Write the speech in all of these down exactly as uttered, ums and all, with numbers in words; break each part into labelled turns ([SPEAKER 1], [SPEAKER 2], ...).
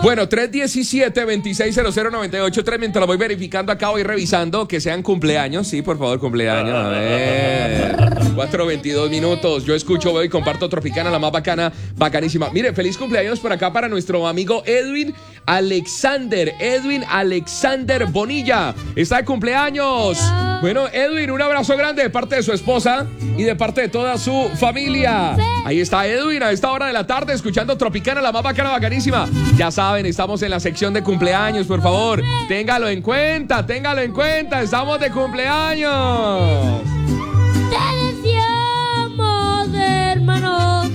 [SPEAKER 1] Bueno, tres diecisiete, veintiséis cero cero, noventa y ocho tres. Mientras lo voy verificando acá, voy revisando que sean cumpleaños. Sí, por favor, cumpleaños. A ver. cuatro veintidós minutos. Yo escucho, veo y comparto Tropicana, la más bacana, bacanísima. Mire, feliz cumpleaños por acá para nuestro amigo Edwin Alexander. Edwin Alexander Bonilla. Está de cumpleaños. Bueno, Edwin, un abrazo grande de parte de su esposa y de parte de toda su familia. Ahí está Edwin a esta hora de la tarde escuchando Tropicana, la más bacana, bacanísima. Ya saben, estamos en la sección de cumpleaños, por favor. Téngalo en cuenta, téngalo en cuenta. Estamos de cumpleaños.
[SPEAKER 2] Te deseamos, hermano,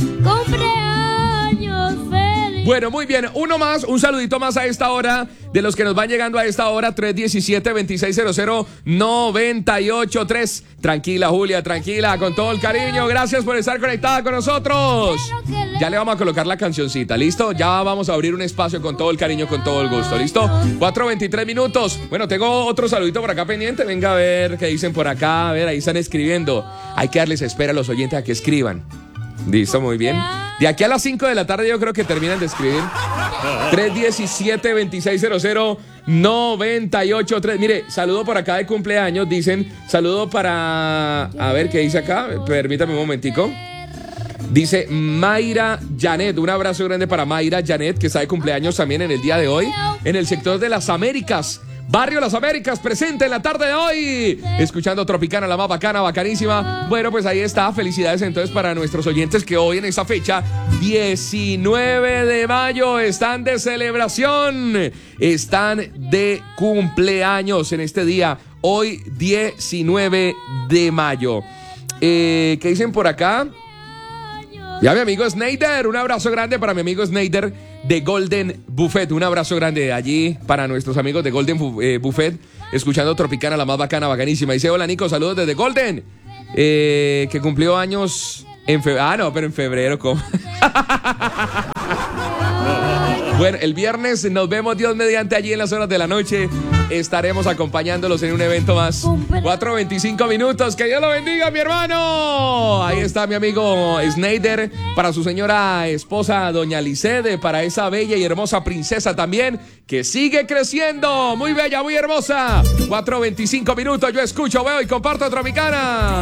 [SPEAKER 2] cumpleaños feliz.
[SPEAKER 1] Bueno, muy bien. Uno más, un saludito más a esta hora de los que nos van llegando a esta hora. tres diecisiete, veintiséis cero cero, noventa y ocho tres. Tranquila, Julia, tranquila, con todo el cariño. Gracias por estar conectada con nosotros. Ya le vamos a colocar la cancioncita, ¿listo? Ya vamos a abrir un espacio con todo el cariño, con todo el gusto, ¿listo? cuatro veintitrés minutos. Bueno, tengo otro saludito por acá pendiente. Venga a ver qué dicen por acá. A ver, ahí están escribiendo. Hay que darles espera a los oyentes a que escriban. Listo, muy bien. De aquí a las cinco de la tarde yo creo que terminan de escribir. tres diecisiete, veintiséis cero cero, noventa y ocho tres. Mire, saludo por acá de cumpleaños. Dicen, saludo para... A ver, ¿qué dice acá? Permítame un momentico. Dice Mayra Janet, un abrazo grande para Mayra Janet, que está de cumpleaños también en el día de hoy, en el sector de las Américas. Barrio Las Américas, presente en la tarde de hoy, escuchando Tropicana, la más bacana, bacanísima. Bueno, pues ahí está, felicidades entonces para nuestros oyentes que hoy en esta fecha, diecinueve de mayo, están de celebración, están de cumpleaños en este día, hoy diecinueve de mayo. Eh, ¿Qué dicen por acá? Ya mi amigo Snyder, un abrazo grande para mi amigo Snyder de Golden Buffet. Un abrazo grande allí para nuestros amigos de Golden Buffet, escuchando Tropicana, la más bacana, bacanísima. Dice, hola Nico, saludos desde Golden, eh, que cumplió años en febrero. Ah, no, pero en febrero, ¿cómo? Bueno, el viernes nos vemos, Dios mediante, allí en las horas de la noche. Estaremos acompañándolos en un evento más. cuatro veinticinco minutos. Que Dios lo bendiga, mi hermano. Ahí está mi amigo Snyder. Para su señora esposa, doña Licede. Para esa bella y hermosa princesa también, que sigue creciendo. Muy bella, muy hermosa. cuatro veinticinco minutos. Yo escucho, veo y comparto Tropicana.